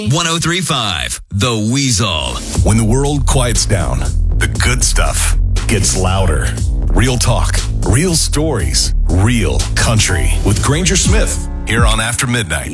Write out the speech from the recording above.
1035, The Weasel. When the world quiets down, the good stuff gets louder. Real talk, real stories, real country. With Granger Smith, here on After Midnight.